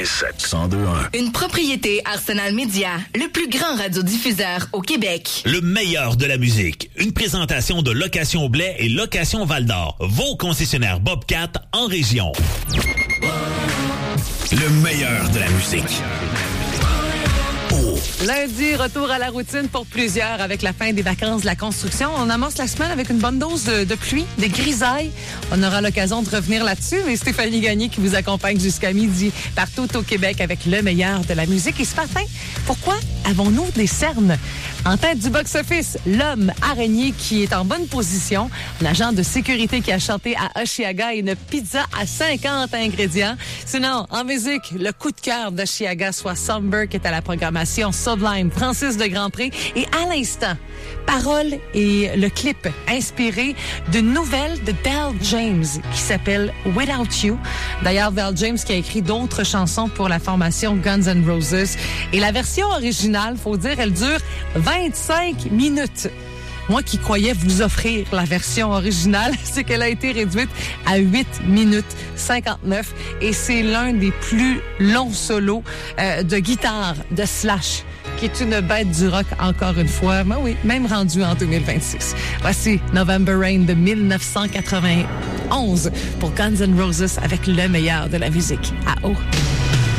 102.1. Une propriété Arsenal Media, le plus grand radiodiffuseur au Québec. Le meilleur de la musique. Une présentation de Location Blais et Location Val-d'Or. Vos concessionnaires Bobcat en région. Le meilleur de la musique. Lundi, retour à la routine pour plusieurs avec la fin des vacances de la construction. On amorce la semaine avec une bonne dose de pluie, des grisailles. On aura l'occasion de revenir là-dessus, mais Stéphanie Gagné qui vous accompagne jusqu'à midi partout au Québec avec le meilleur de la musique. Et ce matin, pourquoi avons-nous des cernes? En tête du box-office, l'homme araignée qui est en bonne position, un agent de sécurité qui a chanté à Osheaga et une pizza à 50 ingrédients. Sinon, en musique, le coup de cœur d'Osheaga, soit Somber qui est à la programmation, Sublime, Francis de Grandpré et à l'instant, paroles et le clip inspiré d'une nouvelle de Val James qui s'appelle Without You. D'ailleurs, Val James qui a écrit d'autres chansons pour la formation Guns N' Roses. Et la version originale, faut dire, elle dure 25 minutes. Moi qui croyais vous offrir la version originale, c'est qu'elle a été réduite à 8 minutes 59 et c'est l'un des plus longs solos de guitare de Slash, qui est une bête du rock encore une fois. Ben oui, même rendu en 2026. Voici November Rain de 1991 pour Guns N' Roses avec le meilleur de la musique à eau.